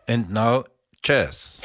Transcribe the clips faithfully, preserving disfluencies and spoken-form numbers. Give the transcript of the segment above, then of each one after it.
And now, jazz.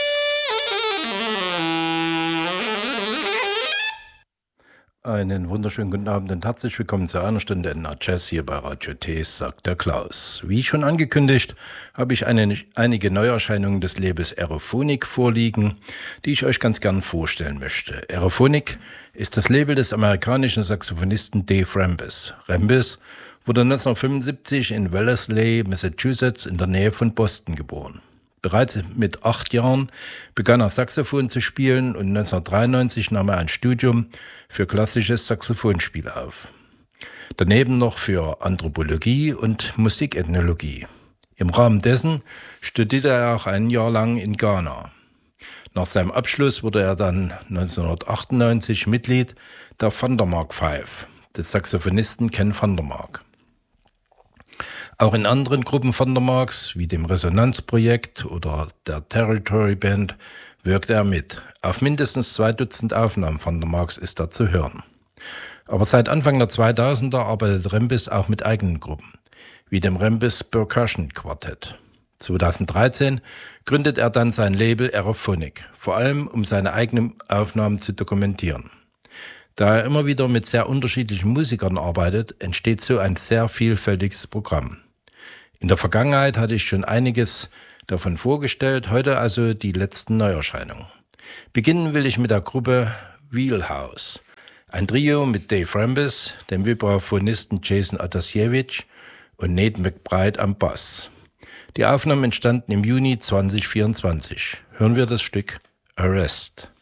Einen wunderschönen guten Abend und herzlich willkommen zu einer Stunde in der Jazz hier bei Radio T, sagt der Klaus. Wie schon angekündigt, habe ich eine, einige Neuerscheinungen des Labels Aerophonic vorliegen, die ich euch ganz gern vorstellen möchte. Aerophonic ist das Label des amerikanischen Saxophonisten Dave Rambis. Rambis wurde neunzehnhundertfünfundsiebzig in Wellesley, Massachusetts in der Nähe von Boston geboren. Bereits mit acht Jahren begann er Saxophon zu spielen und neunzehnhundertdreiundneunzig nahm er ein Studium für klassisches Saxophonspiel auf. Daneben noch für Anthropologie und Musikethnologie. Im Rahmen dessen studierte er auch ein Jahr lang in Ghana. Nach seinem Abschluss wurde er dann neunzehnhundertachtundneunzig Mitglied der Vandermark Five, des Saxophonisten Ken Vandermark. Auch in anderen Gruppen Vandermarks, wie dem Resonanzprojekt oder der Territory Band, wirkte er mit. Auf mindestens zwei Dutzend Aufnahmen Vandermarks ist er zu hören. Aber seit Anfang der zweitausender arbeitet Rambis auch mit eigenen Gruppen, wie dem Rambis Percussion Quartett. zweitausenddreizehn gründet er dann sein Label Aerophonic, vor allem um seine eigenen Aufnahmen zu dokumentieren. Da er immer wieder mit sehr unterschiedlichen Musikern arbeitet, entsteht so ein sehr vielfältiges Programm. In der Vergangenheit hatte ich schon einiges davon vorgestellt, heute also die letzten Neuerscheinungen. Beginnen will ich mit der Gruppe Wheelhouse, ein Trio mit Dave Rambis, dem Vibraphonisten Jason Atasiewicz und Nate McBride am Bass. Die Aufnahmen entstanden im Juni zweitausendvierundzwanzig. Hören wir das Stück Arrest.